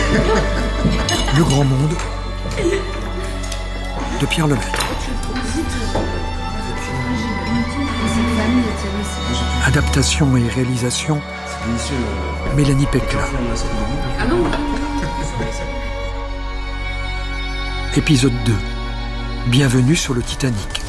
Le Grand Monde de Pierre Lemaitre. Adaptation et réalisation Mélanie Pecla. Épisode 2. Bienvenue sur le Titanic.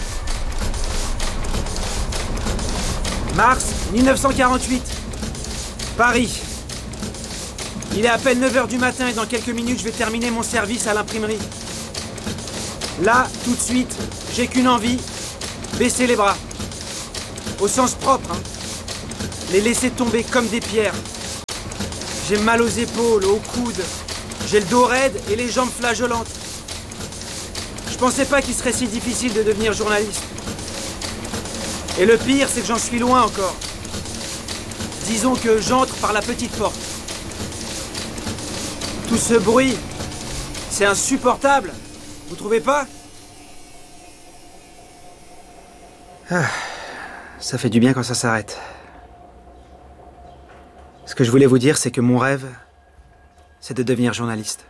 Mars 1948. Paris. Il est à peine 9h du matin et dans quelques minutes, je vais terminer mon service à l'imprimerie. Là, tout de suite, j'ai qu'une envie, baisser les bras. Au sens propre, hein. Les laisser tomber comme des pierres. J'ai mal aux épaules, aux coudes. J'ai le dos raide et les jambes flageolantes. Je pensais pas qu'il serait si difficile de devenir journaliste. Et le pire, c'est que j'en suis loin encore. Disons que j'entre par la petite porte. Tout ce bruit, c'est insupportable. Vous trouvez pas ? Ça fait du bien quand ça s'arrête. Ce que je voulais vous dire, c'est que mon rêve, c'est de devenir journaliste.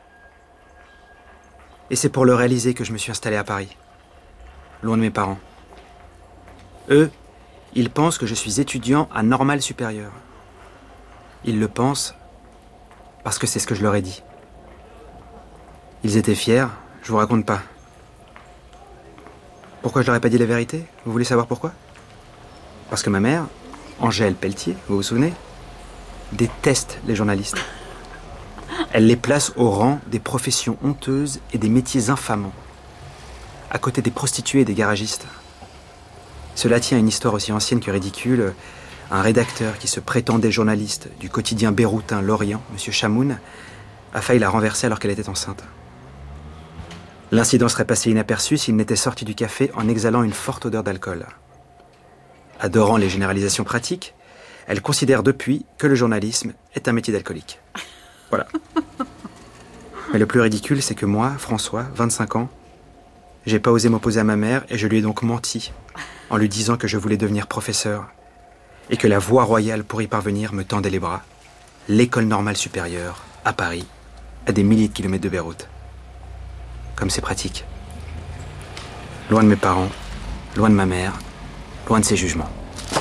Et c'est pour le réaliser que je me suis installé à Paris, loin de mes parents. Eux, ils pensent que je suis étudiant à Normale Supérieure. Ils le pensent parce que c'est ce que je leur ai dit. Ils étaient fiers, je vous raconte pas. Pourquoi je leur ai pas dit la vérité ? Vous voulez savoir pourquoi ? Parce que ma mère, Angèle Pelletier, vous vous souvenez, déteste les journalistes. Elle les place au rang des professions honteuses et des métiers infamants, à côté des prostituées et des garagistes. Cela tient à une histoire aussi ancienne que ridicule. Un rédacteur qui se prétendait journaliste du quotidien béroutin L'Orient, M. Chamoun, a failli la renverser alors qu'elle était enceinte. L'incident serait passé inaperçu s'il n'était sorti du café en exhalant une forte odeur d'alcool. Adorant les généralisations pratiques, elle considère depuis que le journalisme est un métier d'alcoolique. Voilà. Mais le plus ridicule, c'est que moi, François, 25 ans, j'ai pas osé m'opposer à ma mère et je lui ai donc menti en lui disant que je voulais devenir professeur et que la voie royale pour y parvenir me tendait les bras. L'école normale supérieure, à Paris, à des milliers de kilomètres de Beyrouth. Comme c'est pratique. Loin de mes parents, loin de ma mère, loin de ses jugements.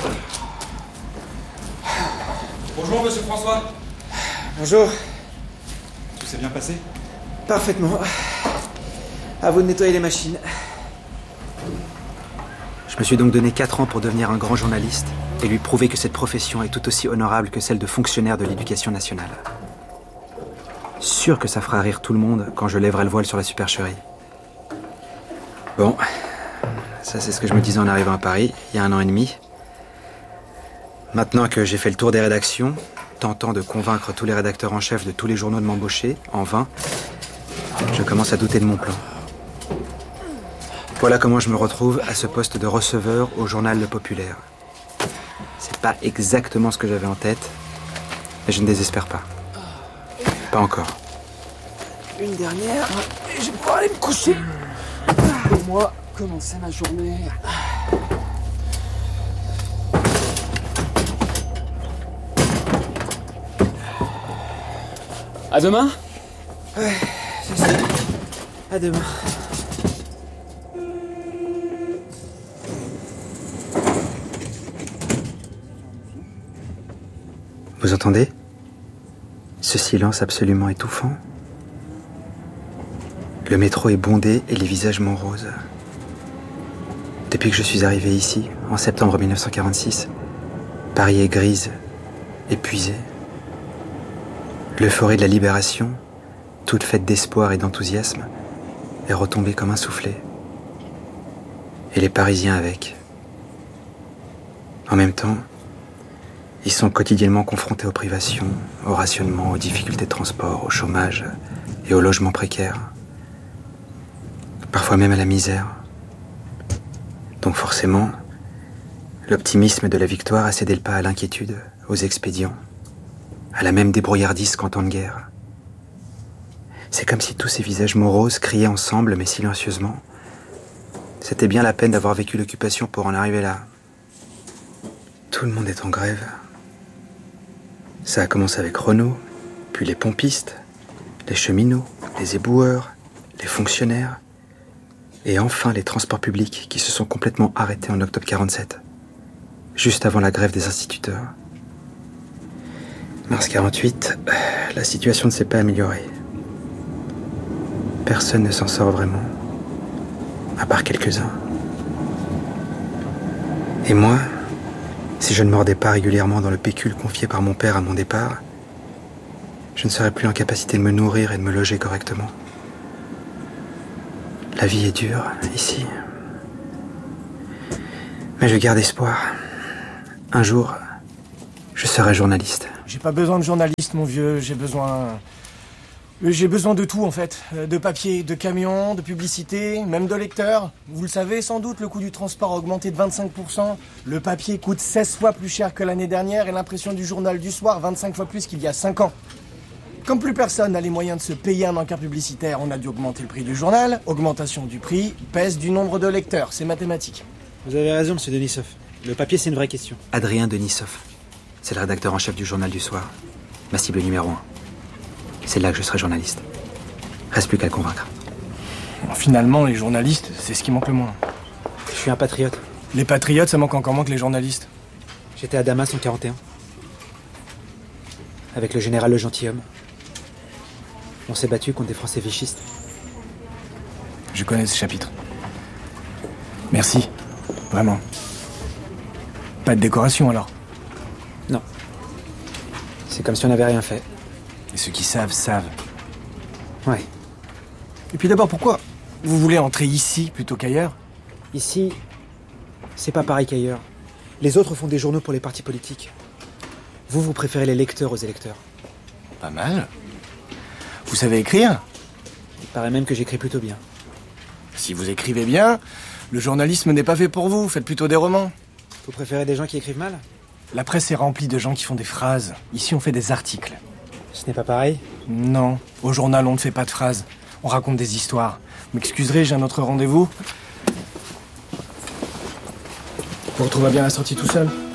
Bonjour, monsieur François. Bonjour. Tout s'est bien passé ? Parfaitement. À vous de nettoyer les machines. Je me suis donc donné 4 ans pour devenir un grand journaliste et lui prouver que cette profession est tout aussi honorable que celle de fonctionnaire de l'éducation nationale. Sûr que ça fera rire tout le monde quand je lèverai le voile sur la supercherie. Bon, ça c'est ce que je me disais en arrivant à Paris, il y a 1 an et demi. Maintenant que j'ai fait le tour des rédactions, tentant de convaincre tous les rédacteurs en chef de tous les journaux de m'embaucher, en vain, je commence à douter de mon plan. Voilà comment je me retrouve à ce poste de receveur au journal Le Populaire. C'est pas exactement ce que j'avais en tête, mais je ne désespère pas. Pas encore. Une dernière, et je vais pouvoir aller me coucher. Pour moi, commencer ma journée. À demain ? Ouais, c'est ça. À demain. Vous entendez ? Ce silence absolument étouffant. Le métro est bondé et les visages moroses. Depuis que je suis arrivé ici, en septembre 1946, Paris est grise, épuisée. L'euphorie de la libération, toute faite d'espoir et d'enthousiasme, est retombée comme un soufflet. Et les Parisiens avec. En même temps, ils sont quotidiennement confrontés aux privations, au rationnement, aux difficultés de transport, au chômage et au logement précaire. Parfois même à la misère. Donc forcément, l'optimisme de la victoire a cédé le pas à l'inquiétude, aux expédients, à la même débrouillardise qu'en temps de guerre. C'est comme si tous ces visages moroses criaient ensemble, mais silencieusement. C'était bien la peine d'avoir vécu l'occupation pour en arriver là. Tout le monde est en grève. Ça a commencé avec Renault, puis les pompistes, les cheminots, les éboueurs, les fonctionnaires, et enfin les transports publics qui se sont complètement arrêtés en octobre 47, juste avant la grève des instituteurs. Mars 48, la situation ne s'est pas améliorée. Personne ne s'en sort vraiment, à part quelques-uns. Et moi, si je ne mordais pas régulièrement dans le pécule confié par mon père à mon départ, je ne serais plus en capacité de me nourrir et de me loger correctement. La vie est dure, ici. Mais je garde espoir. Un jour, je serai journaliste. J'ai pas besoin de journaliste, mon vieux. J'ai besoin de tout, en fait. De papier, de camions, de publicité, même de lecteurs. Vous le savez sans doute, le coût du transport a augmenté de 25%. Le papier coûte 16 fois plus cher que l'année dernière et l'impression du journal du soir 25 fois plus qu'il y a 5 ans. Comme plus personne n'a les moyens de se payer un encart publicitaire, on a dû augmenter le prix du journal. Augmentation du prix, baisse du nombre de lecteurs. C'est mathématique. Vous avez raison, monsieur Denisov. Le papier, c'est une vraie question. Adrien Denisov, c'est le rédacteur en chef du journal du soir. Ma cible numéro 1. C'est là que je serai journaliste. Reste plus qu'à le convaincre. Finalement, les journalistes, c'est ce qui manque le moins. Je suis un patriote. Les patriotes, ça manque encore moins que les journalistes. J'étais à Damas en 41. Avec le général Le Gentilhomme. On s'est battu contre des Français vichistes. Je connais ce chapitre. Merci. Vraiment. Pas de décoration, alors? Non. C'est comme si on n'avait rien fait. Et ceux qui savent, savent. Ouais. Et puis d'abord, pourquoi vous voulez entrer ici plutôt qu'ailleurs? Ici, c'est pas pareil qu'ailleurs. Les autres font des journaux pour les partis politiques. Vous préférez les lecteurs aux électeurs. Pas mal. Vous savez écrire? Il paraît même que j'écris plutôt bien. Si vous écrivez bien, le journalisme n'est pas fait pour vous. Faites plutôt des romans. Vous préférez des gens qui écrivent mal? La presse est remplie de gens qui font des phrases. Ici, on fait des articles. Ce n'est pas pareil? Non. Au journal, on ne fait pas de phrases. On raconte des histoires. Vous m'excuserez, j'ai un autre rendez-vous. Vous retrouvez bien la sortie tout seul?